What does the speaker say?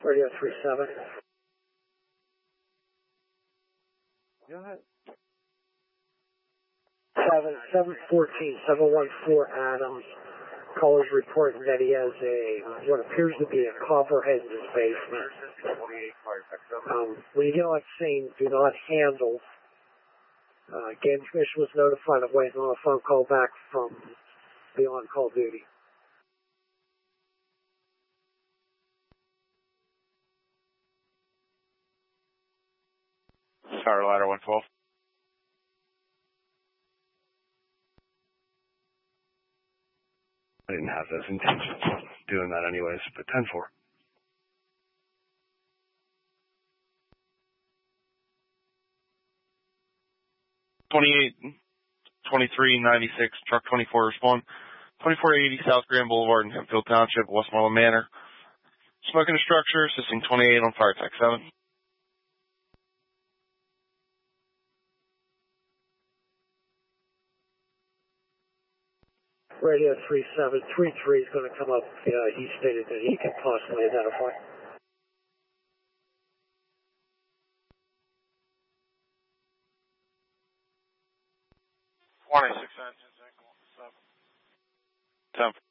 Radio 37. Go ahead. 714 Adams. Caller's reporting that he has what appears to be a copperhead in his basement. When you get on scene, do not handle. Game Commission was notified of waiting on a phone call back from the on-call duty. Tower Ladder 112. I didn't have those intentions of doing that anyways, but 10-4. Truck 24 respond. 2480 South Grand Boulevard in Hempfield Township, Westmoreland Manor. Smoking a structure, assisting 28 on fire tech 7. Radio 3733 is going to come up. He stated that he can possibly identify. One 10.